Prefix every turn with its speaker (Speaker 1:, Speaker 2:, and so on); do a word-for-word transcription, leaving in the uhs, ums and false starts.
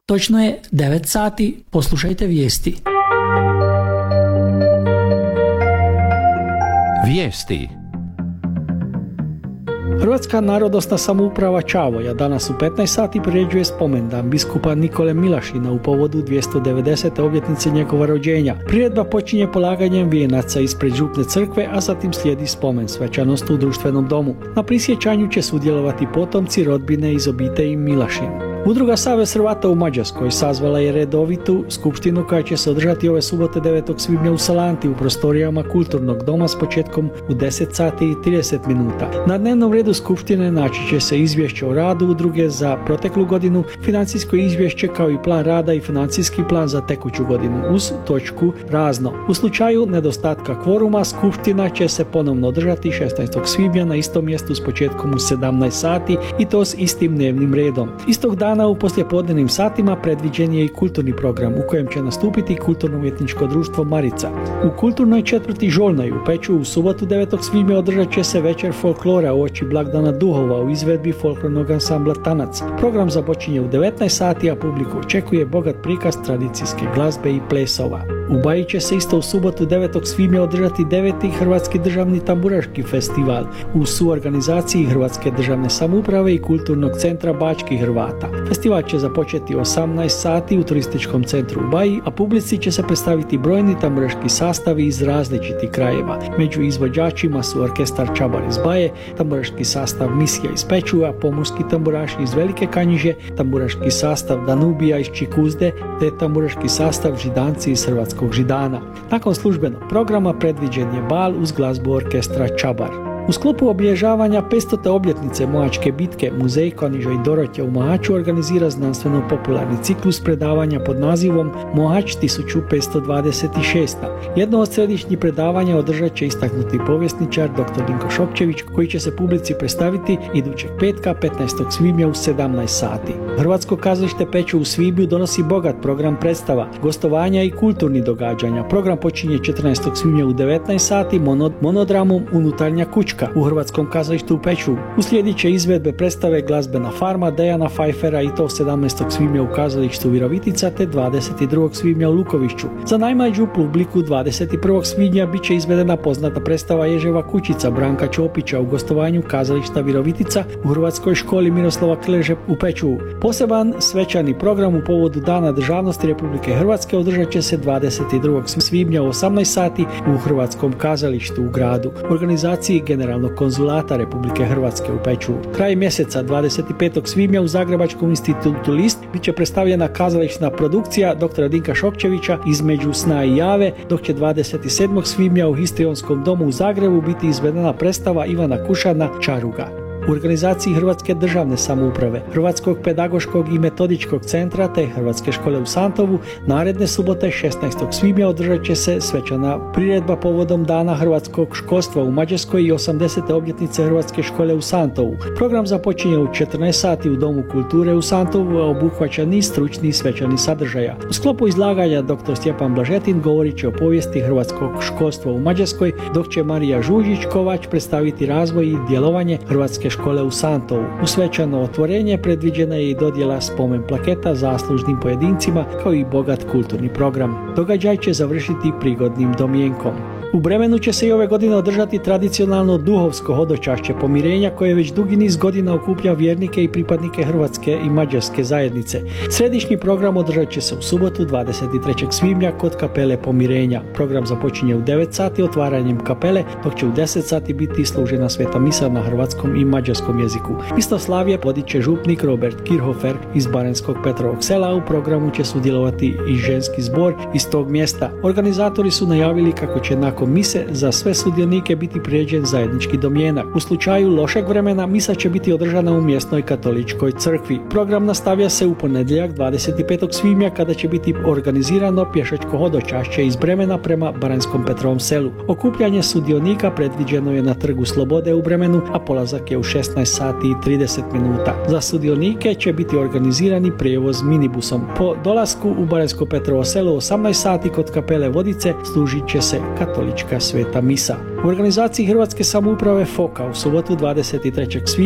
Speaker 1: Točno je devet sati, poslušajte vijesti.
Speaker 2: Vijesti.
Speaker 3: Hrvatska narodosna samouprava Čavoja danas u petnaest sati priređuje spomendan biskupa Nikole Milašina u povodu dvjesto devedesete obljetnice njegova rođenja. Priredba počinje polaganjem vijenaca ispred župne crkve, a zatim slijedi spomen svečanost u društvenom domu. Na prisjećanju će sudjelovati potomci rodbine iz obitelji Milašin. Udruga Savez Hrvata u Mađarskoj sazvala je redovitu skupštinu koja će se održati ove subote devetog svibnja u Salanti u prostorijama kulturnog doma s početkom u deset sati i trideset minuta. Na dnevnom redu skupštine naći će se izvješće o radu udruge za proteklu godinu, financijsko izvješće kao i plan rada i financijski plan za tekuću godinu uz točku razno. U slučaju nedostatka kvoruma skupština će se ponovno održati šesnaestog svibnja na istom mjestu s početkom u sedamnaest sati i to s istim dnevnim redom. Istog dana u poslijepodnevnim satima predviđen je i kulturni program u kojem će nastupiti kulturno-umjetničko društvo Marica. U kulturnoj četvrti Žolnaj u Peču u subotu devetog svibnja održat će se večer folklora uoči blagdana duhova u izvedbi folklornog ansambla Tanac. Program započinje u devetnaest sati, a publiku očekuje bogat prikaz tradicijske glazbe i plesova. U Baji će se isto u subotu devetog svibnja održati deveti Hrvatski državni tamburaški festival u suorganizaciji Hrvatske državne samouprave i Kulturnog centra Bačkih Hrvata. Festival će započeti u osamnaest sati u turističkom centru u Baji, a publici će se predstaviti brojni tamburaški sastavi iz različitih krajeva. Među izvođačima su orkestar Čabar iz Baje, tamburaški sastav Misija iz Pečuja, pomorski tamburaši iz Velike Kanjiže, tamburaški sastav Danubija iz Čikuzde te tamburaški sastav Židanci iz Hrvatskog Židana. Nakon službenog programa predviđen je bal uz glazbu orkestra Čabar. U sklopu obilježavanja petstote obljetnice Mohačke bitke Muzej Koniža i Dorotja u Mohaču organizira znanstveno-popularni ciklus predavanja pod nazivom Mohač tisuću petsto dvadeset šest. Jedno od središnjih predavanja održat će istaknuti povjesničar doktor Dinko Šopčević, koji će se publici predstaviti idućeg petka petnaestog svibnja u sedamnaest sati. Hrvatsko kazalište Peču u svibnju donosi bogat program predstava, gostovanja i kulturnih događanja. Program počinje četrnaestog svibnja u devetnaest sati monodramom Unutarnja kućka u Hrvatskom kazalištu u Peču. Uslijedit će izvedbe predstave Glazbena farma Dejana Pfeiffera i to sedamnaestog svibnja u kazalištu Virovitica te dvadeset drugog svibnja u Lukovišću. Za najmlađu publiku dvadeset prvog svibnja bit će izvedena poznata predstava Ježeva kućica Branka Ćopića u gostovanju kazališta Virovitica u Hrvatskoj školi Miroslava Kleže u Peču. Poseban svečani program u povodu Dana državnosti Republike Hrvatske održat će se dvadeset drugog svibnja u osamnaest sati u Hrvatskom kazalištu u gradu. U organizaciji Generalnog konzulata Republike Hrvatske u Peču. Kraj mjeseca dvadeset petog svibnja u Zagrebačkom institutu List bit će predstavljena kazališna produkcija doktora Dinka Šokčevića Između sna i jave, dok će dvadeset sedmog svibnja u Histrionskom domu u Zagrebu biti izvedena predstava Ivana Kušana Čaruga. U organizaciji Hrvatske državne samouprave, Hrvatskog pedagoškog i metodičkog centra te Hrvatske škole u Santovu naredne subote šesnaestog svibnja održat će se svečana priredba povodom Dana hrvatskog školstva u Mađarskoj i osamdesete obljetnice Hrvatske škole u Santovu. Program započinje u četrnaest sati u Domu kulture u Santovu, a obuhvaća niz stručnih i svečanih sadržaja. U sklopu izlaganja doktor Stjepan Blažetin govorit će o povijesti hrvatskog školstva u Mađarskoj, dok će Marija Žužić-Kovač predstaviti razvoj i djelovanje Hrvatske škole u Santovu. U svečano otvorenje predviđena je i dodjela spomen plaketa zaslužnim pojedincima kao i bogat kulturni program. Događaj će završiti prigodnim domjenkom. U Bremenu će se i ove godine održati tradicionalno duhovsko hodočašće pomirenja koje već dugi niz godina okuplja vjernike i pripadnike hrvatske i mađarske zajednice. Središnji program održat će se u subotu dvadeset trećeg svibnja kod kapele pomirenja. Program započinje u devet sati otvaranjem kapele, dok će u deset sati biti služena sveta misa na hrvatskom i mađarskom jeziku. Istoslavje vodit će župnik Robert Kirchhofer iz Baranjskog Petrovog sela. U programu će sudjelovati i ženski zbor iz tog mjesta. Organizatori su najavili kako će nakon mise za sve sudionike biti priređen zajednički domjenak. U slučaju lošeg vremena misa će biti održana u mjesnoj katoličkoj crkvi. Program nastavlja se u ponedjeljak dvadeset petog svibnja kada će biti organizirano pješačko hodočašće iz Bremena prema Baranjskom Petrovom selu. Okupljanje sudionika predviđeno je na Trgu Slobode u Bremenu, a polazak je u šesnaest sati i trideset minuta. Za sudionike će biti organizirani prijevoz minibusom. Po dolasku u Baranjsko Petrovo selo u osamnaest sati kod kapele Vodice služit će se katolička sveta misa. U organizaciji Hrvatske samouprave Foka u subotu dvadeset trećeg svibnja